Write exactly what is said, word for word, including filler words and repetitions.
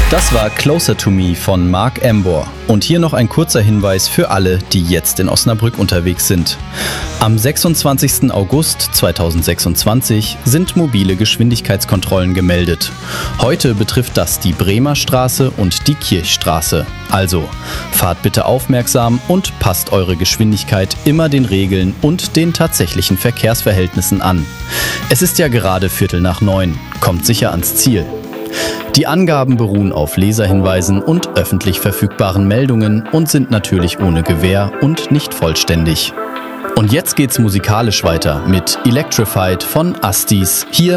Das war Closer to Me von Mark Embor. Und hier noch ein kurzer Hinweis für alle, die jetzt in Osnabrück unterwegs sind. Am sechsundzwanzigsten August zweitausendsechsundzwanzig sind mobile Geschwindigkeitskontrollen gemeldet. Heute betrifft das die Bremer Straße und die Kirchstraße. Also, fahrt bitte aufmerksam und passt eure Geschwindigkeit immer den Regeln und den tatsächlichen Verkehrsverhältnissen an. Es ist ja gerade Viertel nach neun. Kommt sicher ans Ziel. Die Angaben beruhen auf Leserhinweisen und öffentlich verfügbaren Meldungen und sind natürlich ohne Gewähr und nicht vollständig. Und jetzt geht's musikalisch weiter mit Electrified von Astis hier